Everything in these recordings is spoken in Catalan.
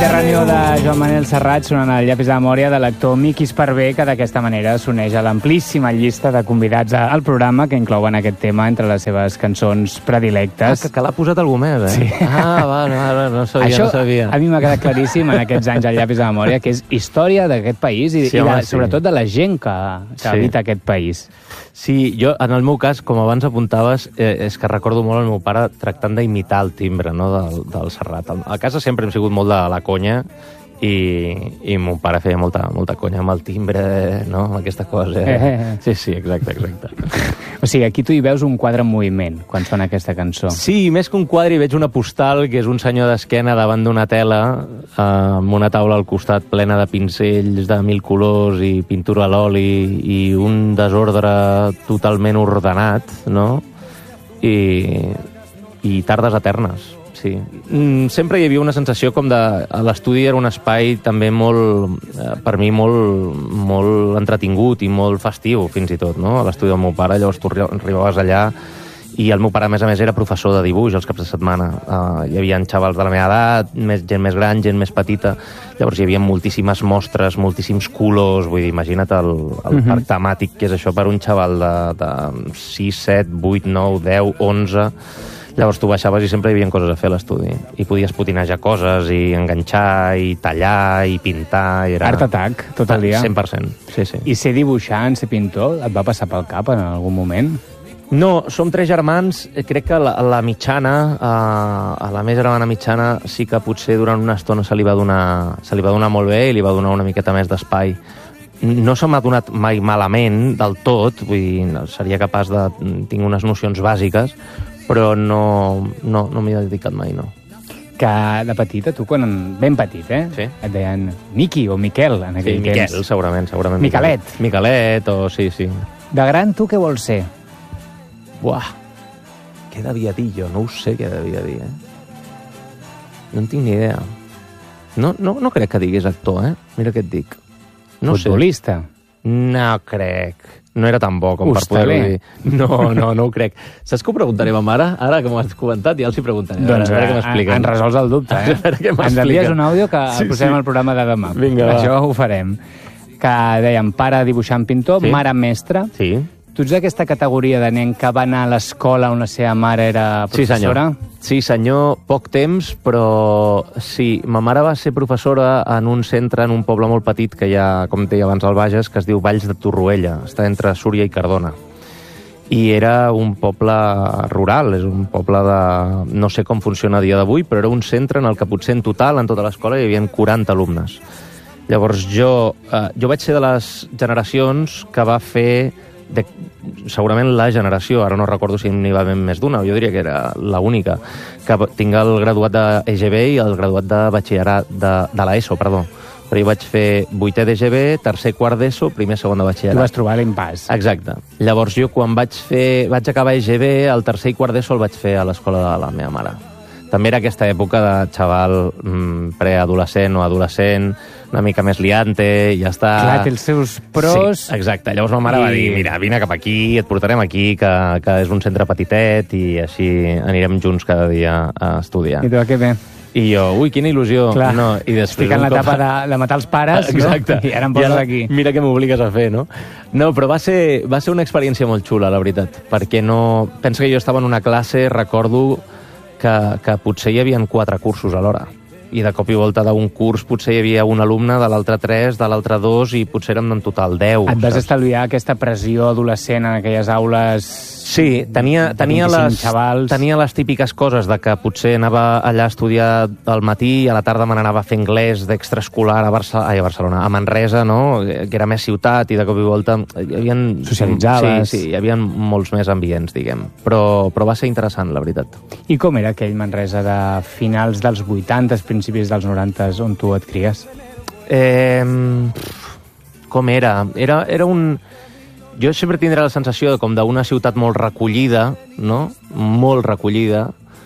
Mediterráneo de Joan Manel Serrat sonant el llapis de memòria de l'actor Miqui Esparvé, que d'aquesta manera s'uneix a l'amplíssima llista de convidats al programa que inclouen aquest tema entre les seves cançons predilectes. Que l'ha posat algú més, Sí. Va, no sabia, Això, no sabia. a mi m'ha quedat claríssim en aquests anys al llapis de memòria, que és història d'aquest país i, Sí, home, sí. sobretot de la gent que habita aquest país. Sí, jo, en el meu cas, com abans apuntaves, és que recordo molt el meu pare tractant d'imitar el timbre, no?, del Serrat. A casa sempre hem sigut molt de la conya i mon pare feia molta conya amb el timbre, no?, amb aquesta cosa. Sí, exacte. O sigui, aquí tu hi veus un quadre en moviment quan sona aquesta cançó. Sí, més que un quadre hi veig una postal, que és un senyor d'esquena davant d'una tela, amb una taula al costat plena de pincells de 1000 colors i pintura a l'oli i un desordre totalment ordenat, no?, i tardes eternes. Sí. Sempre hi havia una sensació com de... L'estudi era un espai també molt, per mi, molt entretingut i molt festiu, fins i tot, no?, a l'estudi del meu pare. Llavors tu arribaves allà i el meu pare, a més, era professor de dibuix els caps de setmana. Hi havia xavals de la meva edat, gent més gran, gent més petita. Llavors hi havia moltíssimes mostres, moltíssims colors. Vull dir, imagina't el parc temàtic que és això per un xaval de 6, 7, 8, 9, 10, 11... Llavors tu baixaves i sempre hi havia coses a fer a l'estudi. I podies potinejar coses, i enganxar, i tallar, i pintar... Art Attack, tot el dia. 100%, sí. I ser dibuixant, ser pintor, et va passar pel cap en algun moment? No, som 3 germans. Crec que la mitjana, a la més germana mitjana, sí que potser durant una estona se li va donar molt bé i li va donar una miqueta més d'espai. No se m'ha donat mai malament del tot, vull dir, seria capaç de... Tinc unes nocions bàsiques, però no m'hi he dedicat mai, no. Que de petita, tu, quan ben petit, Sí. et deien Miqui o Miquel en aquell temps. Miquel, segurament. Miquelet. Miquelet, o sí. De gran, tu què vols ser? Buah, què devia dir jo? No ho sé què devia dir, No en tinc ni idea. No crec que digués actor, Mira què et dic. No Futbolista? Sé. No crec. No era tan bo com per poder-ho dir. No ho crec. Saps que ho preguntaré a ma mare? Ara que m'ho has comentat, ja els hi preguntaré. Doncs a veure què m'expliquen. En resols el dubte, A veure què m'expliquen. Ens envies un àudio que el posem al programa de demà. Vinga, va. Això ho farem. Que dèiem, pare dibuixant pintor, mare mestra. Sí. Tu ets d'aquesta categoria de nen que va anar a l'escola on la seva mare era professora? Sí, senyor. Poc temps, però sí. Ma mare va ser professora en un centre, en un poble molt petit que hi ha, com deia abans, al Bages, que es diu Valls de Torroella. Està entre Súria i Cardona. I era un poble rural, és un poble de... No sé com funciona a dia d'avui, però era un centre en el que potser en total, en tota l'escola, hi havia 40 alumnes. Llavors jo vaig ser de les generacions que va fer... segurament la generació, ara no recordo si n'hi va haver més d'una, jo diria que era l'única, que tinc el graduat d'EGB i el graduat de batxillerat, de l'ESO, perdó. Però jo vaig fer 8è d'EGB, tercer, quart d'ESO, primer, segon de batxillerat. Tu vas trobar l'impàs. Exacte. Llavors jo, quan vaig acabar EGB, el tercer i quart d'ESO el vaig fer a l'escola de la meva mare. També era aquesta època de xaval preadolescent o adolescent, una mica més liante, i ja està... Clar, té els seus pros... Sí, exacte. Llavors ma mare va dir, mira, vine cap aquí, et portarem aquí, que és un centre petitet, i així anirem junts cada dia a estudiar. I tu, que bé. I jo, ui, quina il·lusió. Clar, no, i després, estic en l'etapa de matar els pares, exacte. No? I ara em poses aquí. Mira què m'obligues a fer, no? No, però va ser una experiència molt xula, la veritat, perquè no... Pensa que jo estava en una classe, recordo que potser hi havia 4 cursos alhora. I de cop i volta d'un curs potser hi havia un alumne, de l'altre 3, de l'altre 2, i potser érem en total 10. Et vas estalviar aquesta pressió adolescent en aquelles aules... Sí, tenia les típiques coses de que potser anava allà a estudiar al matí i a la tarda me n'anava a fer anglès d'extraescolar a Barcelona, a Manresa, no? Que era més ciutat, i de cop i volta socialitzaves. Sí, hi havia molts més ambients, diguem. Però va ser interessant, la veritat. I com era aquell Manresa de finals dels 80, principis dels 90, on tu et cries? Com era? Era un... Jo sempre tindré la sensació com d'una ciutat molt recollida, no? Molt recollida.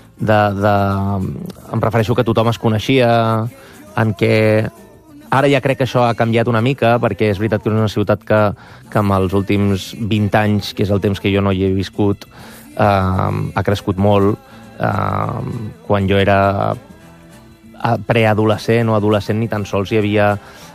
Em refereixo que tothom es coneixia, en què... Ara ja crec que això ha canviat una mica, perquè és veritat que és una ciutat que amb els últims 20 anys, que és el temps que jo no hi he viscut, ha crescut molt. Quan jo era preadolescent o adolescent ni tan sols hi havia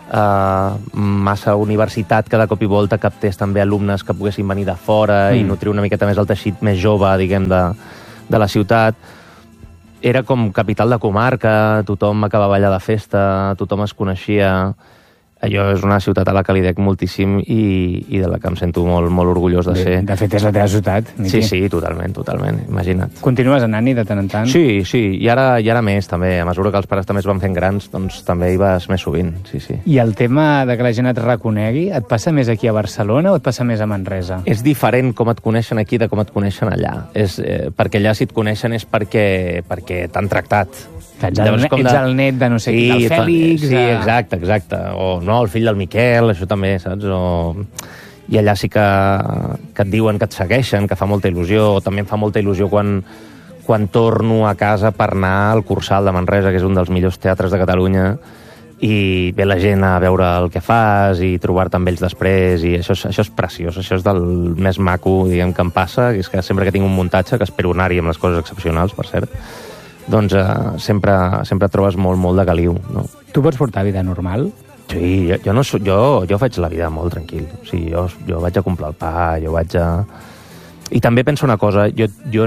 massa universitat que de cop i volta captés també alumnes que poguessin venir de fora i nutrir una miqueta més el teixit més jove, diguem, de la ciutat. Era com capital de comarca, tothom acabava allà de festa, tothom es coneixia. Allò és una ciutat a la que li dec moltíssim i de la que em sento molt, molt orgullós de ser. De fet, és la teva ciutat, Miqui. Sí, totalment, imagina't. Continues anant-hi de tant en tant? Sí, i ara més, també. A mesura que els pares també es van fent grans, doncs també hi vas més sovint, sí. I el tema de que la gent et reconegui, et passa més aquí a Barcelona o et passa més a Manresa? És diferent com et coneixen aquí de com et coneixen allà. Perquè allà si et coneixen és perquè t'han tractat. Ets el net de no sé qui, del Fèlix... Sí, exacte. O no, el fill del Miquel, això també, saps? I allà sí que et diuen que et segueixen, que fa molta il·lusió. O també em fa molta il·lusió quan torno a casa per anar al Cursal de Manresa, que és un dels millors teatres de Catalunya, i ve la gent a veure el que fas i trobar-te amb ells després, i això és preciós, això és del més maco, diguem, que em passa, que és que sempre que tinc un muntatge, que espero anar-hi amb les coses excepcionals, per cert, doncs sempre trobes molt de caliu, no? Tu pots portar vida normal? Sí, jo faig la vida molt tranquil. O sigui, jo vaig a comprar el pa, jo vaig a... I també penso una cosa, jo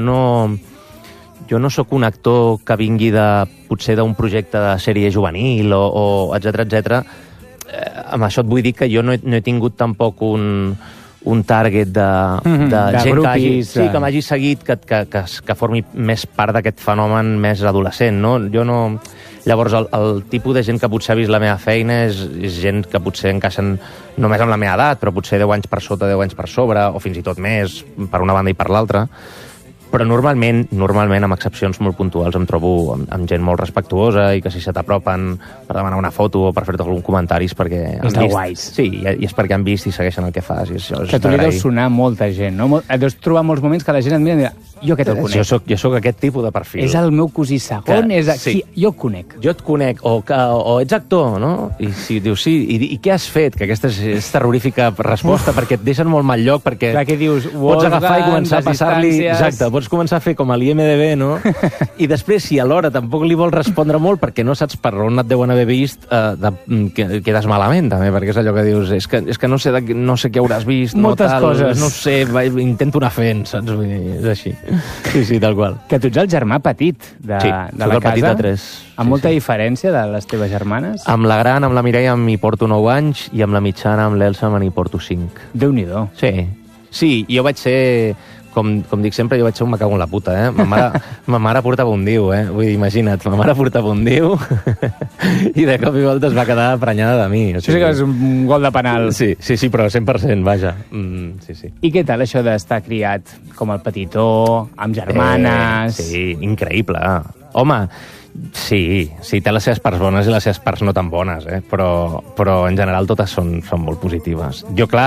no sóc un actor que vingui potser d'un projecte de sèrie juvenil o etcètera. Amb això et vull dir que jo no he tingut tampoc un target de gent grupis, que m'hagi seguit, que formi més part d'aquest fenomen més adolescent, no? Llavors, el tipus de gent que potser ha vist la meva feina és gent que potser encaixen només amb la meva edat, però potser 10 anys per sota, 10 anys per sobre, o fins i tot més, per una banda i per l'altra. Però normalment, amb excepcions molt puntuals, em trobo amb gent molt respectuosa i que si se t'apropen per demanar una foto o per fer-te algun comentari és perquè han vist... guais. Sí, i és perquè han vist i segueixen el que fas. I això que tu li deus sonar molta gent, no? Et deus trobar molts moments que la gent et mira i dirà, jo aquest el conec. Jo soc aquest tipus de perfil. És el meu cosí segon, jo et conec. Jo et conec, o ets actor, no? I si dius sí, i què has fet? Que aquesta és terrorífica resposta, perquè et deixen molt mal lloc, perquè pots agafar i començar a passar-li... Exacte, pots començar a fer com a l'IMDB, no? I després, si alhora tampoc li vols respondre molt perquè no saps per on et deuen haver vist, quedes malament, també, perquè és allò que dius, és que no sé què hauràs vist, moltes coses. No sé, intento anar fent, saps? És així. Sí, tal qual. Que tu ets el germà petit de la casa. Petit de 3. Amb molta diferència de les teves germanes? Amb la gran, amb la Mireia, m'hi porto 9 anys, i amb la mitjana, amb l'Elsa, m'hi porto 5. Déu-n'hi-do. Sí, jo vaig ser... Com dic sempre, jo vaig ser un me cago en la puta, eh? Ma mare portava un diu, eh? Vull dir, imagina't, ma mare portava un diu i de cop i volta es va quedar prenyada de mi. Això sí que és un gol de penal. Sí, però 100%, vaja. Sí. I què tal això d'estar criat com el petitó, amb germanes? Sí, increïble. Home, sí, té les seves parts bones i les seves parts no tan bones, però en general totes són molt positives.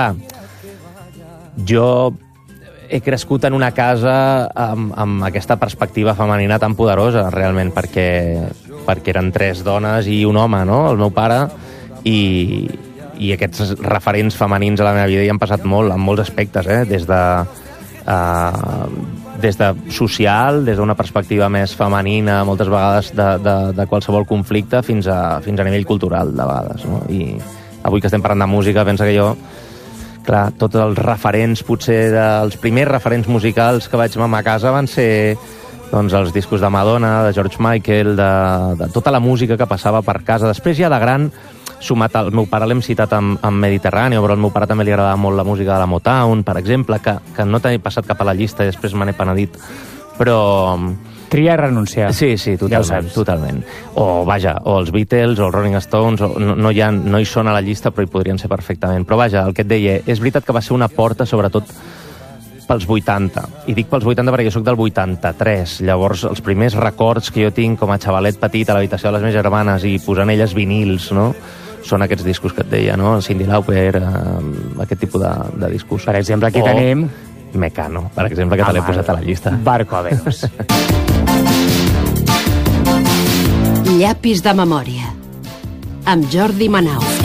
Jo he crescut en una casa amb aquesta perspectiva femenina tan poderosa, realment, perquè eren 3 dones i un home, no?, el meu pare, i aquests referents femenins a la meva vida hi han passat molt, en molts aspectes, des de social, des d'una perspectiva més femenina, moltes vegades de qualsevol conflicte, fins a nivell cultural, de vegades, no? I avui que estem parlant de música, pensa que jo... Clar, tots els referents, potser els primers referents musicals que vaig mamar a casa van ser doncs, els discos de Madonna, de George Michael, de tota la música que passava per casa. Després ja de gran, sumat al meu pare, l'hem citat amb Mediterráneo, però al meu pare també li agradava molt la música de la Motown, per exemple, que no t'he passat cap a la llista i després me n'he penedit. Però... Triar i renunciar. Sí, totalment. O els Beatles, o els Rolling Stones, no hi són a la llista, però hi podrien ser perfectament. Però vaja, el que et deia, és veritat que va ser una porta, sobretot pels 80. I dic pels 80 perquè jo soc del 83. Llavors, els primers records que jo tinc com a xavalet petit a l'habitació de les meves germanes i posant elles vinils, no?, són aquests discos que et deia, no?, Cyndi Lauper, aquest tipus de discos. Per exemple, aquí tenim... Mecano, per exemple, que te l'he posat a la llista. Barco a Venus. Llapis de memòria, amb Jordi Manau.